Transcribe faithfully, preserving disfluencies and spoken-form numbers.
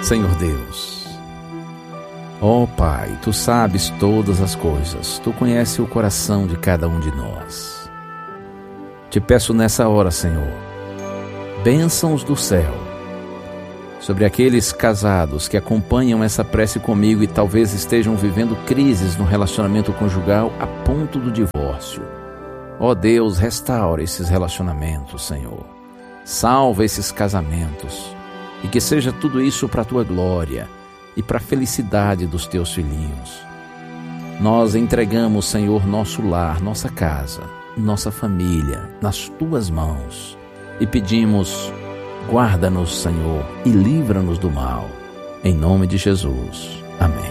Senhor Deus. Ó Pai, Tu sabes todas as coisas, Tu conheces o coração de cada um de nós. Te peço nessa hora, Senhor, bênçãos do céu sobre aqueles casados que acompanham essa prece comigo e talvez estejam vivendo crises no relacionamento conjugal a ponto do divórcio. Ó Deus, restaura esses relacionamentos, Senhor. Salva esses casamentos e que seja tudo isso para a Tua glória e para a felicidade dos Teus filhinhos. Nós entregamos, Senhor, nosso lar, nossa casa, nossa família nas Tuas mãos e pedimos: guarda-nos, Senhor, e livra-nos do mal. Em nome de Jesus. Amém.